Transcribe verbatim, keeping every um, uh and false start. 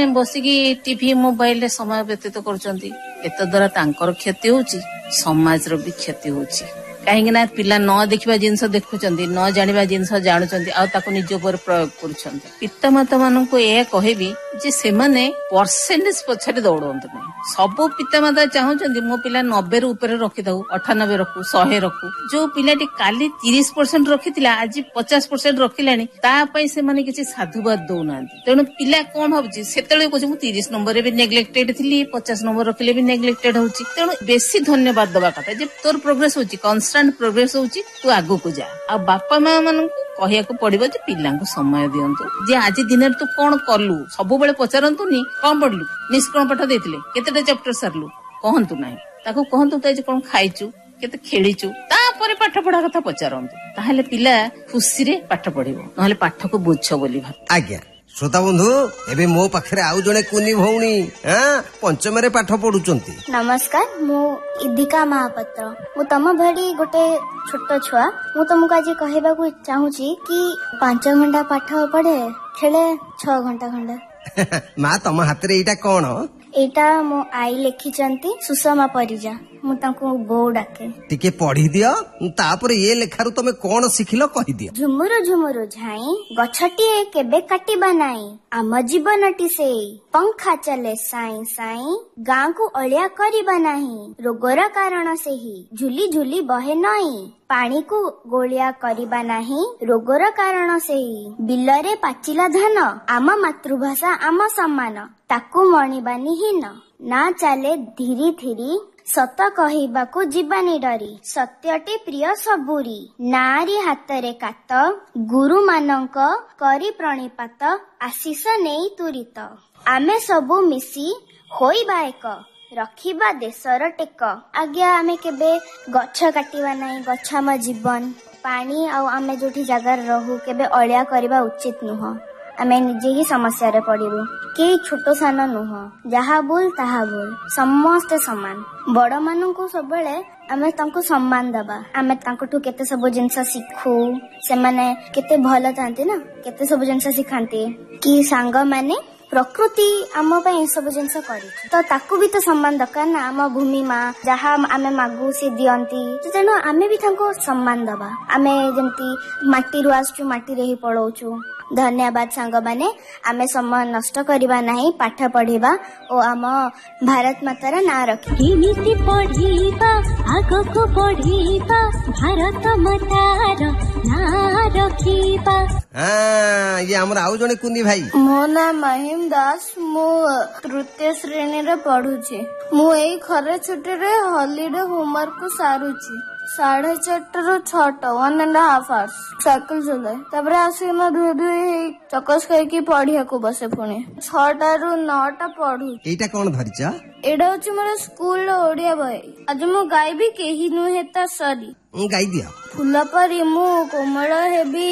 बसिकी TV mobile रे समय व्यतीत करछंती एत द्वारा तांकर क्षति होउची समाज रो भी क्षति होउची कहीं ना पिला न देखा जिनस देखुंती न जाना जिनस जानुंट आउ निज उपर प्रयोग कर पितामाता मान यह कहबी जे से माने परसेंटेज पछारे दौड़ते नहीं सबू पितामाता चाहूँ मो पिला नब्बे ऊपर रखी था अठानबे रखू शहे रखू जो पिलाटी काली तीस परसेंट रखी आज पचास परसेंट रखिलानी से माने किसी साधुवाद दौना तेणु पिला कौन भावी से कहे तीस नंबर भी नेग्लेक्टेड थी पचास नंबर रखिले भी नेग्लेक्टेड होची तेणु बेसी धन्यवाद दवा कथा जे तोर प्रोग्रेस होची कन्स्टांट प्रोग्रेस होची तू आगु को जा आ बापा माँ मान कहया पड़ो जे पिला समय दिंतु जे आज दिन तू कौन कलु सब बेले पचारतुनी कौन पढ़लु मिस कौन पाठ देते केते चैप्टर सारलु कहतु ना ताको कहतु तो आज कौन खाइचु केते खेलीचु तापर पाठ पढ़ा कथा पचारतु ताहले पिला खुशी रे पाठ पढ़िबो नहले पाठ को बोझ बोली भाब आज्ञा श्रोता बंधु एबे मो पाखरे आउ जणे कुनी भौणी पंचम रे पाठ पढुचंती। नमस्कार मु इदिका महापात्र मु तम भड़ी गोटे छोट छुआ मु तुमको आज कहबा को चाहूची कि पांच घंटा पाठ पढ़े खेले छह घंटा खंडे माँ तम हाथ रे एटा कोन एटा मो आई लिखिचंती सुषमा परिजा मु तांको बो डाके टिके पढ़ी दियो तापर ये लेखारु तमे कोन सिखिलो कहि दियो। झुमुरु झुमुरु झाई गछटिए केबे काटिबा नाही आम जीवनटी से पंखा चले साई साई गाँ को अलिया करिबा नाही रोगर कारण से ही झुली झुली बहे नई पानी को गोलिया करिबा नाही रोगर कारण से ही बिलरे पाचिला धान आम मातृभाषा आम सम्मान ताकू मणिबा निहीन ना चले धीरे धीरे सत कहबाकू जीवानी डरी सत्यटी प्रिय सबुरी नारी हातरे कात गुरु मानक करी प्रणिपात आशीष नेई तुरित आमे सबू मिसी होइबा एक रखिबा देशर टेक आज्ञा आमे केबे गछ काटिबा नाही गछ आम जीवन पानी आउ आमे जोठी जगार रहू केबे अलिया करबा उचित नुह आमे निजे ही समस्या रे पड़िबू के छोट सान नुह जहा बोल ताहा बोल समस्त समान बड़ मान को सब बेले आमे तांको सम्मान दबा आमे तांकोठू केते सब जिनस शिखू से माने केते भल थांती ना केते सब जिनस सिखांती कि सांग माने प्रकृति आम सब जिनस करी तो ताकू भी तो सम्मान दरकार ना आम भूमि माँ जहाँ आमे मागू से दियंती तेणु आमे भी तांको सम्मान दबा आमे जमती माटी रु आसचु माटी रे ही पड़ौचु धन्यवाद सांग माने आमे समय नष्ट करबा नाही पाठ पढ़िबा ओ आम भारत मातार ना रखी केमिति पढ़िबा आगो को पढ़िबा भारत मातार ना रखिबा। हां ये हमर आउ जने कुनी भाई मो ना महिम दास मो तृतीय श्रेणी रे पढुची मु एई खरे छुट्टी रे हॉलिडे होमवर्क सारुची साढ़े चार रु छटा one and half hours cycle चलाए तापर आसिना धुई धुई चकस खाई पढ़िया को बसे पुणी छटा रु नौटा पढ़ू एटा कोन धरिचा एडा होची मोर स्कूल ओडिया बही आज मु गाइबी केही नुहे ता सरी गाई दिया फुला परी मु कोमल हेबी